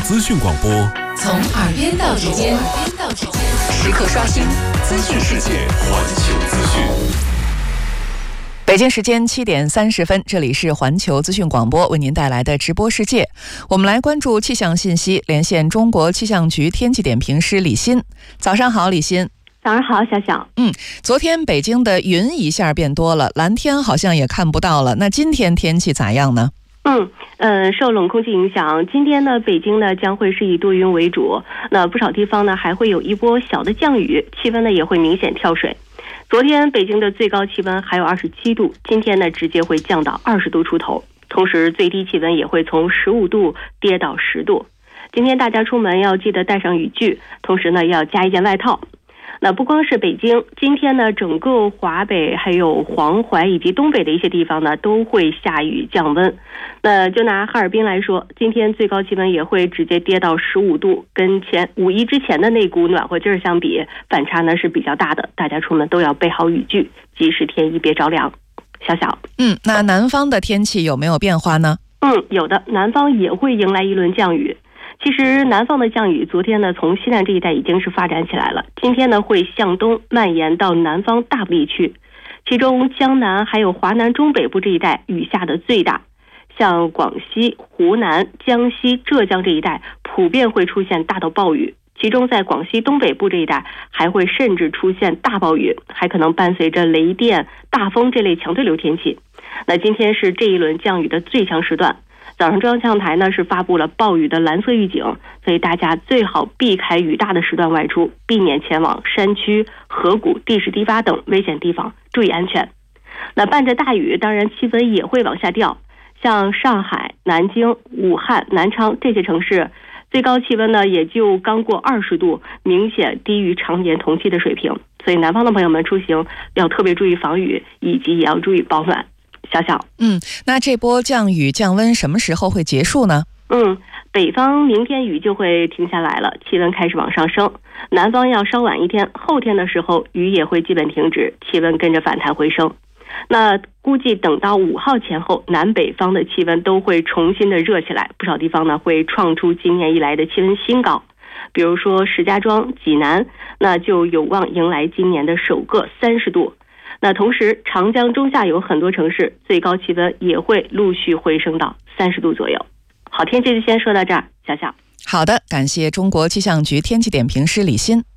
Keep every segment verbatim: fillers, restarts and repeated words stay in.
资讯广播， 从耳边到指尖，时刻刷新资讯世界，环球资讯。 北京时间七点三十分，这里是环球资讯广播为您带来的直播世界。我们来关注气象信息，连线中国气象局天气点评师李欣。早上好，李欣。 早上好，小小。 嗯，昨天北京的云一下变多了，蓝天好像也看不到了。那今天天气咋样呢？ 嗯呃，受冷空气影响，今天呢，北京呢将会是以多云为主，那不少地方呢还会有一波小的降雨，气温呢也会明显跳水。昨天北京的最高气温还有二十七度，今天呢直接会降到二十度出头，同时最低气温也会从十五度跌到十度。今天大家出门要记得带上雨具，同时呢要加一件外套。那不光是北京，今天呢整个华北还有黄淮以及东北的一些地方呢都会下雨降温。那就拿哈尔滨来说，今天最高气温也会直接跌到十五度，跟前五一之前的那股暖和劲儿相比，反差呢是比较大的，大家出门都要备好雨具，及时添衣别着凉。小小， 嗯，那南方的天气有没有变化呢？ 嗯，有的，南方也会迎来一轮降雨。其实南方的降雨昨天呢从西南这一带已经是发展起来了，今天呢会向东蔓延到南方大部地区，其中江南还有华南中北部这一带雨下的最大，像广西、湖南、江西、浙江这一带普遍会出现大到暴雨，其中在广西东北部这一带还会甚至出现大暴雨，还可能伴随着雷电、大风这类强对流天气。那今天是这一轮降雨的最强时段，早上中央气象台呢是发布了暴雨的蓝色预警，所以大家最好避开雨大的时段外出，避免前往山区、河谷、地势低洼等危险地方，注意安全。那伴着大雨，当然气温也会往下掉，像上海、南京、武汉、南昌这些城市，最高气温呢也就刚过二十度，明显低于常年同期的水平。所以南方的朋友们出行要特别注意防雨，以及也要注意保暖。小小， 嗯，那这波降雨降温什么时候会结束呢？ 嗯，北方明天雨就会停下来了，气温开始往上升。南方要稍晚一天，后天的时候雨也会基本停止，气温跟着反弹回升。那估计等到五号前后，南北方的气温都会重新的热起来，不少地方呢会创出今年以来的气温新高。比如说石家庄、济南，那就有望迎来今年的首个三十度。那同时长江中下游很多城市最高气温也会陆续回升到三十度左右。好，天气就先说到这儿，小小。 好的，感谢中国气象局天气点评师李欣。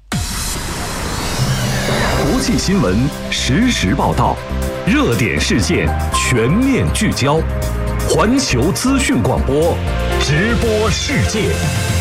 国际新闻实时报道，热点事件全面聚焦，环球资讯广播，直播世界。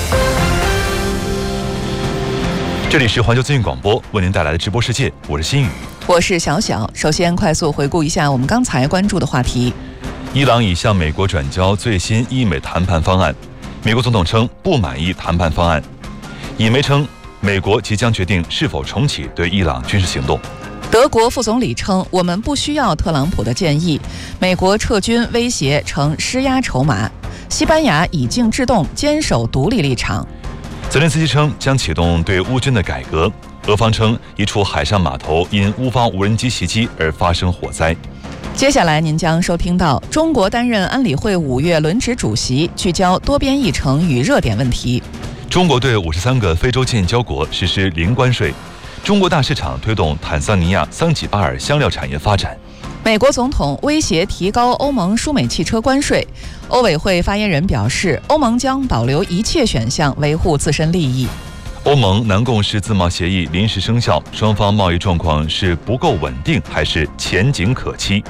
这里是环球资讯广播为您带来的直播世界，我是新宇， 我是小小。首先快速回顾一下我们刚才关注的话题。 伊朗已向美国转交最新伊美谈判方案，美国总统称不满意谈判方案。以媒称美国即将决定是否重启对伊朗军事行动。 德国副总理称我们不需要特朗普的建议，美国撤军威胁成施压筹码。西班牙以静制动，坚守独立立场。 泽连斯基称将启动对乌军的改革，俄方称一处海上码头因乌方无人机袭击而发生火灾。 接下来您将收听到中国担任安理会五月轮值主席，聚焦多边议程与热点问题。 中国对五十三个非洲建交国实施零关税。中国大市场推动坦桑尼亚桑吉巴尔香料产业发展。 美国总统威胁提高欧盟输美汽车关税，欧委会发言人表示，欧盟将保留一切选项，维护自身利益。 欧盟南共识自贸协议临时生效，双方贸易状况是不够稳定，还是前景可期？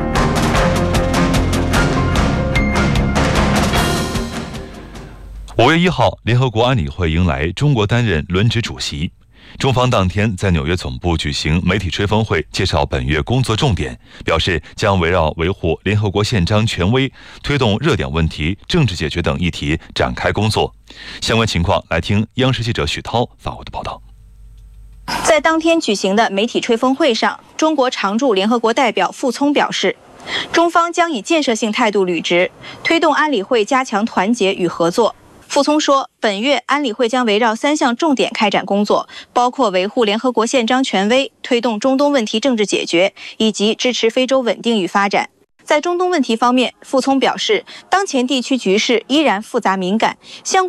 五月一号，联合国安理会迎来中国担任轮值主席。中方当天在纽约总部举行媒体吹风会，介绍本月工作重点，表示将围绕维护联合国宪章权威、推动热点问题、政治解决等议题展开工作。相关情况，来听央视记者许涛发回的报道。 在当天举行的媒体吹风会上，中国常驻联合国代表傅聪表示，中方将以建设性态度履职，推动安理会加强团结与合作。傅聪说，本月安理会将围绕三项重点开展工作，包括维护联合国宪章权威、推动中东问题政治解决，以及支持非洲稳定与发展。在中东问题方面，傅聪表示，当前地区局势依然复杂敏感，相关